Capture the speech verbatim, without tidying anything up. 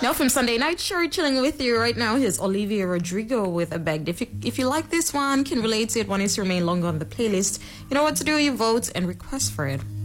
Now from Sunday Night Show, chilling with you right now, here's Olivia Rodrigo with A Begged. If you, if you like this one, can relate to it, want it to remain longer on the playlist, you know what to do, you vote and request for it.